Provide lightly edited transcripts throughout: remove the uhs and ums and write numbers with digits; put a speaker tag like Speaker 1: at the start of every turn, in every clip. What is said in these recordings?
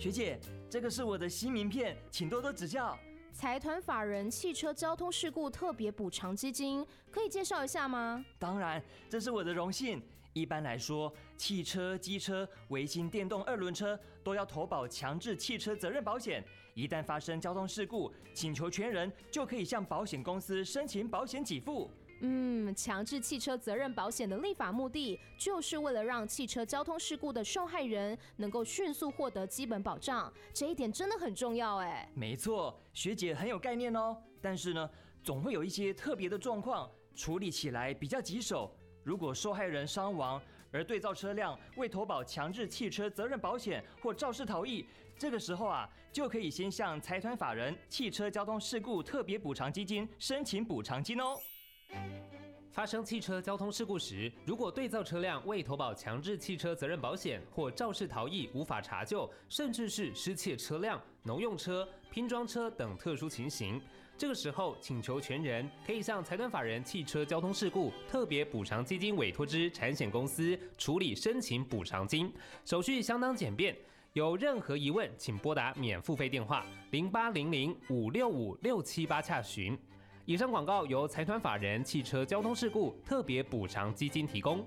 Speaker 1: 学姐，这个是我的新名片，请多多指教。
Speaker 2: 财团法人汽车交通事故特别补偿基金，可以介绍一下吗？
Speaker 1: 当然，这是我的荣幸。一般来说，汽车、机车、微型电动二轮车都要投保强制汽车责任保险。一旦发生交通事故，请求权人就可以向保险公司申请保险给付。
Speaker 2: 强制汽车责任保险的立法目的，就是为了让汽车交通事故的受害人能够迅速获得基本保障，这一点真的很重要哎。
Speaker 1: 没错，学姐很有概念哦。但是呢，总会有一些特别的状况，处理起来比较棘手。如果受害人伤亡，而对造车辆未投保强制汽车责任保险或肇事逃逸，这个时候就可以先向财团法人汽车交通事故特别补偿基金申请补偿金哦。
Speaker 3: 发生汽车交通事故时，如果对造车辆未投保强制汽车责任保险或肇事逃逸无法查救，甚至是失窃车辆、农用车、拼装车等特殊情形，这个时候请求权人可以向财团法人汽车交通事故特别补偿基金委托之产险公司处理申请补偿金，手续相当简便。有任何疑问，请拨打免付费电话0800-565-678洽询。以上广告由财团法人汽车交通事故特别补偿基金提供。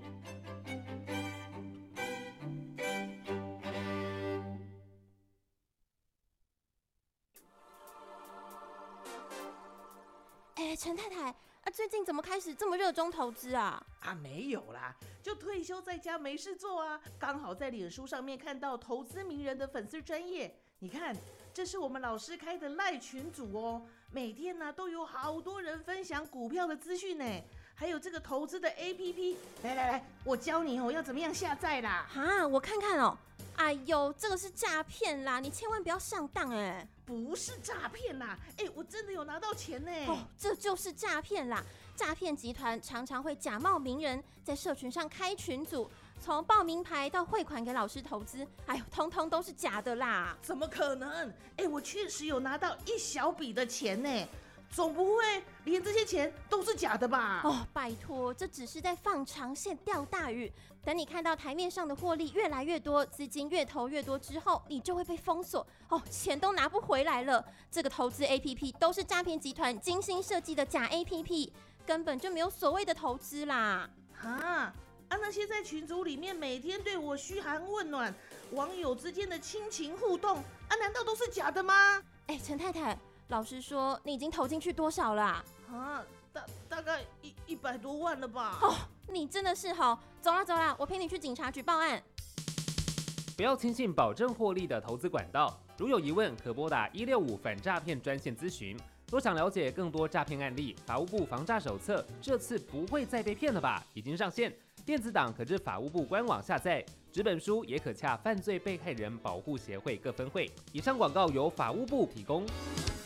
Speaker 4: 陈太太最近怎么开始这么热衷投资啊？
Speaker 5: 没有啦，就退休在家没事做啊，刚好在脸书上面看到投资名人的粉丝专页，你看，这是我们老师开的赖群组哦，每天都有好多人分享股票的资讯呢，还有这个投资的 APP， 来，我教你要怎么样下载啦。
Speaker 4: 我看看哦。哎呦，这个是诈骗啦！你千万不要上当哎！
Speaker 5: 不是诈骗啦，我真的有拿到钱呢。
Speaker 4: 这就是诈骗啦！诈骗集团常常会假冒名人，在社群上开群组，从报名牌到汇款给老师投资，通通都是假的啦！
Speaker 5: 怎么可能？我确实有拿到一小笔的钱呢。总不会连这些钱都是假的吧？
Speaker 4: 拜托，这只是在放长线钓大鱼。等你看到台面上的获利越来越多，资金越投越多之后，你就会被封锁钱都拿不回来了。这个投资 APP 都是诈骗集团精心设计的假 APP， 根本就没有所谓的投资啦！
Speaker 5: 那些在群组里面每天对我嘘寒问暖、网友之间的亲情互动难道都是假的吗？
Speaker 4: 陈太太。老师说，你已经投进去多少了？
Speaker 5: 大概100多万了吧？
Speaker 4: 你真的是走啦，我陪你去警察局报案。
Speaker 3: 不要轻信保证获利的投资管道，如有疑问可拨打165反诈骗专线咨询。若想了解更多诈骗案例，法务部防诈手册这次不会再被骗了吧？已经上线，电子档可至法务部官网下载，纸本书也可洽犯罪被害人保护协会各分会。以上广告由法务部提供。